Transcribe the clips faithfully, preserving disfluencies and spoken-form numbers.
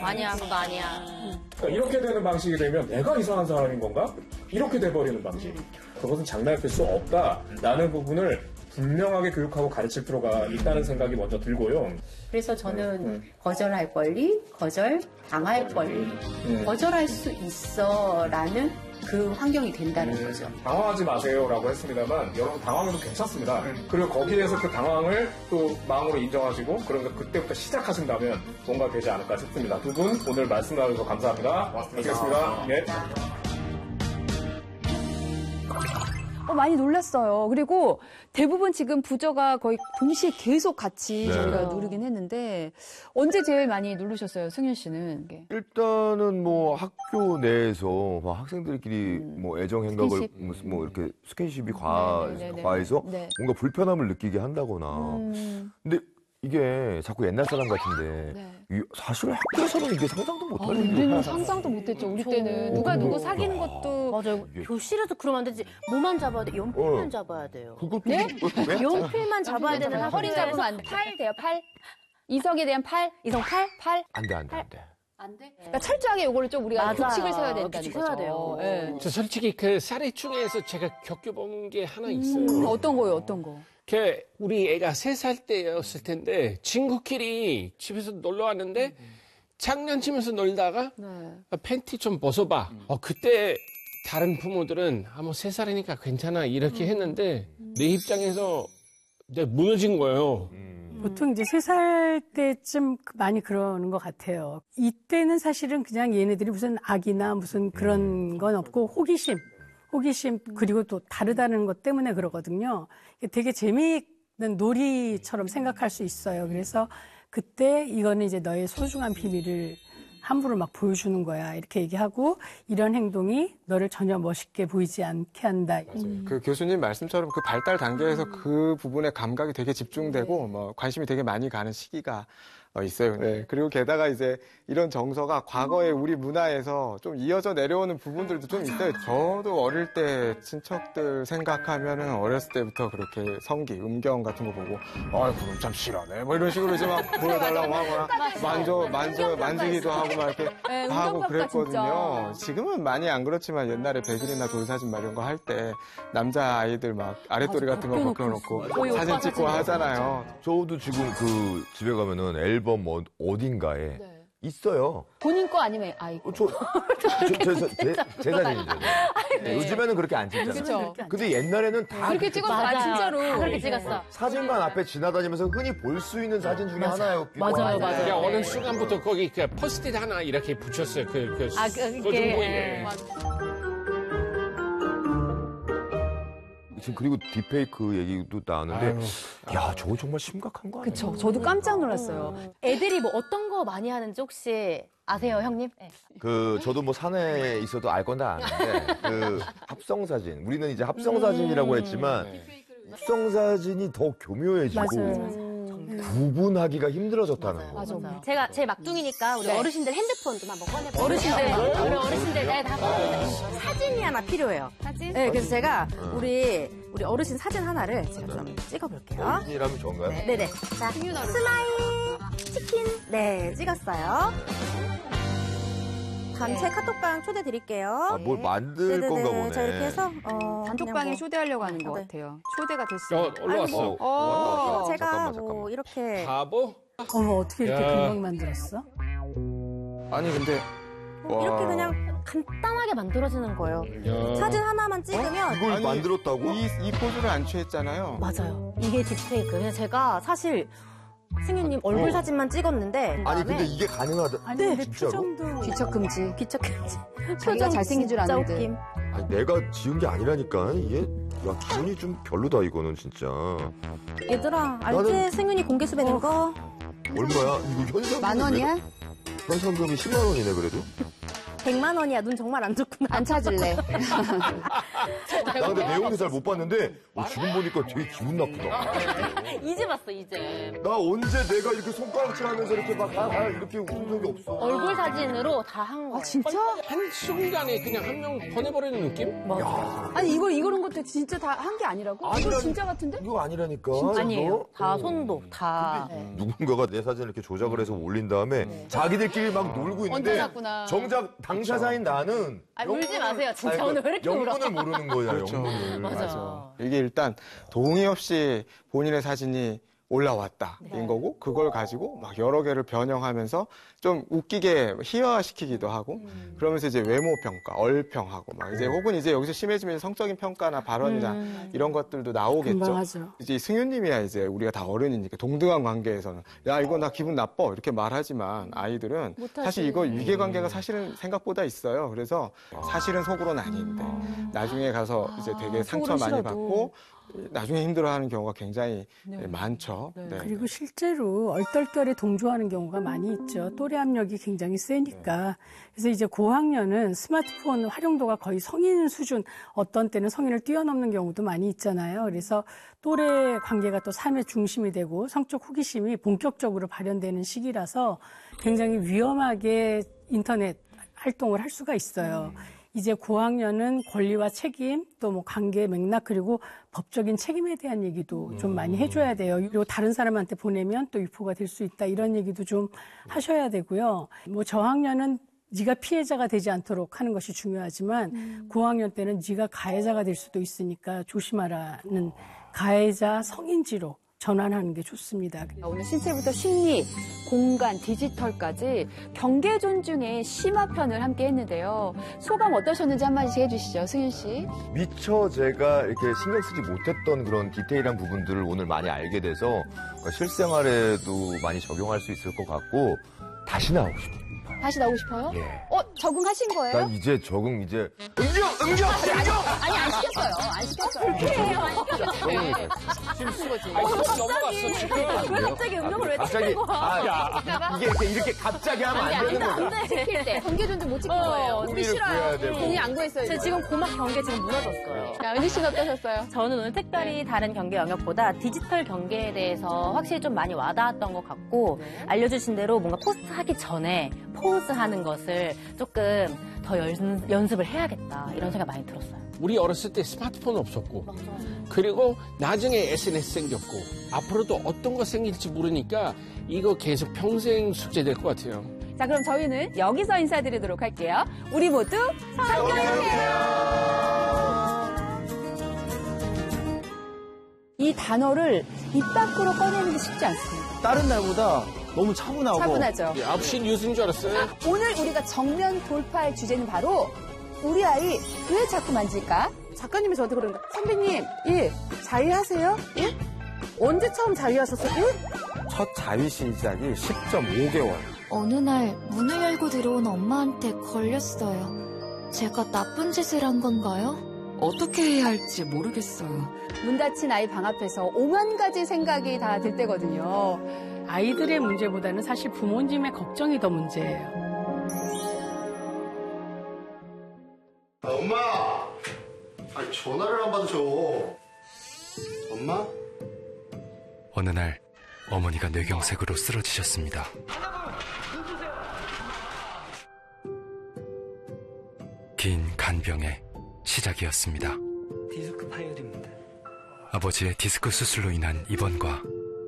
아니야, 그거 아니야. 그러니까 이렇게 되는 방식이 되면 내가 이상한 사람인 건가? 이렇게 돼버리는 방식. 그것은 장난칠 수 없다라는 부분을 분명하게 교육하고 가르칠 필요가 있다는 생각이 먼저 들고요. 그래서 저는 음. 거절할 권리, 거절 당할 권리, 음. 거절할 수 있어라는 그 환경이 된다는 음. 거죠. 당황하지 마세요라고 했습니다만 여러분 당황해도 괜찮습니다. 음. 그리고 거기에서 그 당황을 또 마음으로 인정하시고 그러면서 그때부터 시작하신다면 뭔가 되지 않을까 싶습니다. 두 분 오늘 말씀 나눠주셔서 감사합니다. 고맙습니다. 네. 어, 많이 놀랐어요. 그리고 대부분 지금 부저가 거의 동시에 계속 같이 네. 저희가 누르긴 했는데 언제 제일 많이 누르셨어요, 승윤 씨는? 일단은 뭐 학교 내에서 뭐 학생들끼리 음. 뭐 애정 행각을 스킨십. 뭐 이렇게 스킨십이 과, 과해서 네. 뭔가 불편함을 느끼게 한다거나. 음. 근데 이게 자꾸 옛날 사람 같은데 네. 이, 사실 학교에서는 이게 상상도 못할 아, 일이에요. 우리는 상상도 못했죠. 우리 때는 누가 누구 사귀는 것도 맞아요. 이게... 교실에서 그러면 안 되지. 뭐만 잡아야 돼? 연필만 어. 잡아야 돼요. 그것도 네? 연필만 잡아야 되는 허리 잡으면 안 돼. 팔 돼요. 팔. 이성에 대한 팔. 이성 팔? 팔? 안 돼, 안 돼, 안 돼. 안 돼? 그러니까 철저하게 이거를 좀 우리가 맞아. 규칙을 세워야 된다는 규칙 거죠. 세워야 돼요. 네. 저 솔직히 그 사례 중에서 제가 겪어본 게 하나 있어요. 음, 어떤 거요? 어떤 거? 그 우리 애가 세 살 때였을 텐데 친구끼리 집에서 놀러 왔는데 장난치면서 놀다가 네. 팬티 좀 벗어봐. 어, 그때 다른 부모들은 아, 뭐 세 살이니까 괜찮아 이렇게 했는데 내 입장에서 내가 무너진 거예요. 보통 이제 세 살 때쯤 많이 그러는 것 같아요. 이때는 사실은 그냥 얘네들이 무슨 악이나 무슨 그런 건 없고 호기심, 호기심 그리고 또 다르다는 것 때문에 그러거든요. 되게 재미있는 놀이처럼 생각할 수 있어요. 그래서 그때 이거는 이제 너의 소중한 비밀을 함부로 막 보여주는 거야. 이렇게 얘기하고 이런 행동이 너를 전혀 멋있게 보이지 않게 한다. 음. 그 교수님 말씀처럼 그 발달 단계에서 그 부분에 감각이 되게 집중되고 뭐 관심이 되게 많이 가는 시기가 있어요. 네. 그리고 게다가 이제 이런 정서가 과거에 우리 문화에서 좀 이어져 내려오는 부분들도 좀 있어요. 저도 어릴 때 친척들 생각하면은 어렸을 때부터 그렇게 성기, 음경 같은 거 보고 아, 그럼 참 싫어하네. 뭐 이런 식으로 이제 막 보여달라고 하거나 만져, 만져, 만지기도 하고 막 이렇게 네, 하고 그랬거든요. 지금은 많이 안 그렇지만 옛날에 백일이나 돌사진 막 이런 거 할 때 남자 아이들 막 아랫도리 같은 거 벗겨놓고 사진 찍고 하잖아요. 저도 지금 그 집에 가면은 앨범 어, 어딘가에 네. 있어요. 본인 거 아니면 아이 거? 저, 저, 저, 저, 제, 제 사진이죠. 네. 요즘에는 그렇게 안 찍잖아요. 그쵸. 근데 옛날에는 다 그렇게 찍었어. 아, 진짜로. 다 그렇게 찍었어. 사진관 앞에 지나다니면서 흔히 볼 수 있는 사진 중에 맞아. 하나예요. 맞아요, 맞아요. 야, 어느 순간부터 거기 그 포스트잇 하나 이렇게 붙였어요. 그, 그, 아, 그, 그게. 네. 지금 그리고 딥페이크 얘기도 나왔는데, 아유, 야, 저거 정말 심각한 거 아니에요? 그쵸. 저도 깜짝 놀랐어요. 음. 애들이 뭐 어떤 거 많이 하는지 혹시 아세요, 형님? 네. 그, 저도 뭐 산에 있어도 알 건 다 아는데, 그, 합성사진. 우리는 이제 합성사진이라고 했지만, 합성사진이 더 교묘해지고, 맞아요. 구분하기가 힘들어졌다는 맞아, 거. 맞아. 제가 제 막둥이니까 우리 네. 어르신들 핸드폰 좀 한번 꺼내볼게요. 어르신들, 우리 어르신들 네, 다 꺼내볼게요. 사진이 하나 필요해요. 사진? 네, 그래서 제가 우리 우리 어르신 사진 하나를 제가 좀 찍어볼게요. 어르신이라면 좋은가요? 네, 네네. 자, 스마일 치킨 네 찍었어요. 단체 네. 카톡방 초대 드릴게요. 아, 뭘 만들 네네네. 건가 보네. 자, 이렇게 해서 어, 단톡방에 뭐. 초대하려고 하는 것 네. 같아요. 초대가 됐어요. 어, 올라왔어. 어, 어, 제가 잠깐만, 뭐 잠깐만. 이렇게 바보? 어머, 어떻게 이렇게 야. 금방 만들었어? 아니 근데 뭐 이렇게 그냥 간단하게 만들어지는 거예요. 야. 사진 하나만 찍으면 이걸 아니, 만들었다고? 이, 이 포즈를 안 취했잖아요. 맞아요. 이게 딥페이크. 그냥 제가 사실 승윤님 얼굴 어. 사진만 찍었는데 아니, 근데 이게 가능하다. 아니, 네. 근데 표정도. 귀척금지. 귀척했지. 자기가 잘생긴 줄 진짜 아는데. 웃김. 아니, 내가 지은 게 아니라니까. 이게, 야, 기분이 좀 별로다, 이거는 진짜. 얘들아, 알지? 나는- 승윤이 공개 수배된 거? 얼마야? 이거 현상금이. 만 원이야? 현상금이 십만 원이네, 그래도? 백만 원이야. 눈 정말 안 좋구나. 안 찾을래. 나 근데 내용도 잘 못 봤는데 어, 지금 보니까 되게 기분 나쁘다. 이제 봤어, 이제. 나 언제 내가 이렇게 손가락질 하면서 이렇게 막 아, 아, 이렇게 웃은 적이 없어. 얼굴 사진으로 다 한 거야. 아, 진짜? 한 순간에 그냥 한 명 보내버리는 느낌? 맞아. 아니, 이거, 이거는 것도 진짜 다 한 게 아니라고? 이거 아니라니- 진짜 같은데? 이거 아니라니까. 아니에요. 이거? 다 손도, 다. 네. 누군가가 내 사진을 이렇게 조작을 해서 올린 다음에 네. 자기들끼리 막 놀고 있는데 얹어놨구나. 정작 당사자인 나는 아, 울지 마세요. 진짜 아니, 오늘 왜 이렇게 울어? 영문을 모르는 거야, 그렇죠. 영문을. 맞아. 이게 일단 동의 없이 본인의 사진이 올라왔다인 네. 거고 그걸 가지고 막 여러 개를 변형하면서 좀 웃기게 희화시키기도 하고 음. 그러면서 이제 외모 평가, 얼평하고 막 이제 혹은 이제 여기서 심해지면 성적인 평가나 발언이나 음. 이런 것들도 나오겠죠. 금방 하죠. 이제 승윤님이야 이제 우리가 다 어른이니까 동등한 관계에서는 야 이거 나 기분 나빠 이렇게 말하지만 아이들은 못하지. 사실 이거 위계 관계가 사실은 생각보다 있어요. 그래서 사실은 속으로는 아닌데 나중에 가서 이제 되게 상처 속으로는 많이 싫어도. 받고 나중에 힘들어하는 경우가 굉장히 네. 많죠. 네. 네. 그리고 실제로 얼떨결에 동조하는 경우가 많이 있죠. 또래 압력이 굉장히 세니까. 그래서 이제 고학년은 스마트폰 활용도가 거의 성인 수준, 어떤 때는 성인을 뛰어넘는 경우도 많이 있잖아요. 그래서 또래 관계가 또 삶의 중심이 되고 성적 호기심이 본격적으로 발현되는 시기라서 굉장히 위험하게 인터넷 활동을 할 수가 있어요. 이제 고학년은 권리와 책임, 또 뭐 관계 맥락, 그리고 법적인 책임에 대한 얘기도 좀 많이 해줘야 돼요. 그리고 다른 사람한테 보내면 또 유포가 될 수 있다. 이런 얘기도 좀 하셔야 되고요. 뭐 저학년은 네가 피해자가 되지 않도록 하는 것이 중요하지만 음. 고학년 때는 네가 가해자가 될 수도 있으니까 조심하라는 가해자 성인지로 전환하는 게 좋습니다. 오늘 신체부터 심리, 공간, 디지털까지 경계 존중의 심화편을 함께 했는데요. 소감 어떠셨는지 한마디씩 해주시죠, 승윤 씨. 미처 제가 이렇게 신경 쓰지 못했던 그런 디테일한 부분들을 오늘 많이 알게 돼서 실생활에도 많이 적용할 수 있을 것 같고 다시 나오고 싶어요. 다시 나오고 싶어요? 예. 어, 적응하신 거예요? 나 이제 적응 이제 응격 응격 응격 아니, 안 시켰어요. 안 시켰어요. 불쾌해요. 안 시켰어요. 지금 쓰거지. 아니, 지금 넘어갔어, 지금. 왜 갑자기 응급을 왜 갑자기 찍는 거야? 아, 이게 이렇게 이렇게 갑자기 하면 안 되는 거야. 안 돼. 시킬 때. 경계 존중 못 찍은 어, 거예요. 우리 우리를 싫어요. 구해야 되고. 본인이 안 구했어요. 저 지금 고막 경계 지금 무너졌어요. 야, 은희 씨는 어떠셨어요? 저는 오늘 특별히 다른 경계 영역보다 디지털 경계에 대해서 확실히 좀 많이 와닿았던 것 같고 알려주신 대로 뭔가 포스트 하기 전에 포즈 하는 것을 조금 더 연, 연습을 해야겠다 이런 생각 많이 들었어요. 우리 어렸을 때 스마트폰 없었고 그리고 나중에 에스엔에스 생겼고 앞으로도 어떤 거 생길지 모르니까 이거 계속 평생 숙제될 것 같아요. 자, 그럼 저희는 여기서 인사드리도록 할게요. 우리 모두 성공해주세요. 이 단어를 입 밖으로 꺼내는 게 쉽지 않습니다. 다른 날보다 너무 차분하고 차분하죠. 예, 아홉 시 뉴스인 줄 알았어요. 오늘 우리가 정면 돌파할 주제는 바로 우리 아이 왜 자꾸 만질까? 작가님이 저한테 그러는 거예요. 선배님, 예, 자위하세요? 예? 언제 처음 자위하셨어요? 예? 첫 자위 시작이 십 점 오 개월. 어느 날 문을 열고 들어온 엄마한테 걸렸어요. 제가 나쁜 짓을 한 건가요? 어떻게 해야 할지 모르겠어요. 문 닫힌 아이 방 앞에서 오만 가지 생각이 다 들 때거든요. 아이들의 문제보다는 사실 부모님의 걱정이 더 문제예요. 아, 엄마! 아니, 전화를 안 받으셔. 엄마? 어느 날 어머니가 뇌경색으로 쓰러지셨습니다. 긴 간병의 시작이었습니다. 디스크 파열입니다. 아버지의 디스크 수술로 인한 입원과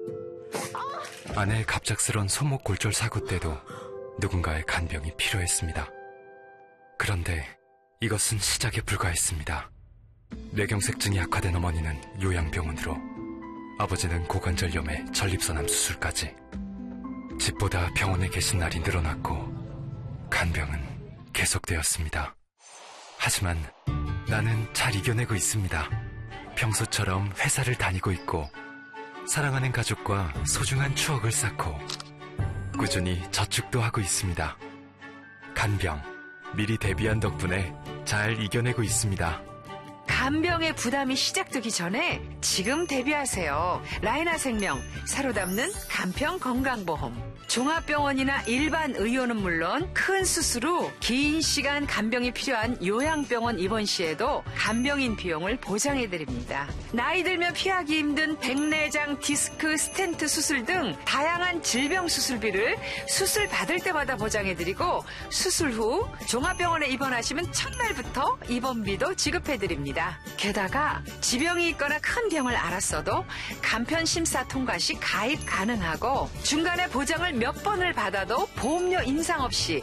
아내의 갑작스런 손목 골절 사고 때도 누군가의 간병이 필요했습니다. 그런데 이것은 시작에 불과했습니다. 뇌경색증이 악화된 어머니는 요양병원으로, 아버지는 고관절염에 전립선암 수술까지. 집보다 병원에 계신 날이 늘어났고 간병은 계속되었습니다. 하지만 나는 잘 이겨내고 있습니다. 평소처럼 회사를 다니고 있고 사랑하는 가족과 소중한 추억을 쌓고 꾸준히 저축도 하고 있습니다. 간병, 미리 대비한 덕분에 잘 이겨내고 있습니다. 간병의 부담이 시작되기 전에 지금 대비하세요. 라이나생명, 사로잡는 간편 건강보험. 종합병원이나 일반 의료는 물론 큰 수술 후 긴 시간 간병이 필요한 요양병원 입원 시에도 간병인 비용을 보장해드립니다. 나이 들면 피하기 힘든 백내장, 디스크, 스텐트 수술 등 다양한 질병 수술비를 수술 받을 때마다 보장해드리고 수술 후 종합병원에 입원하시면 첫날부터 입원비도 지급해드립니다. 게다가 지병이 있거나 큰 병을 앓았어도 간편심사 통과 시 가입 가능하고 중간에 보장을 몇 번을 받아도 보험료 인상 없이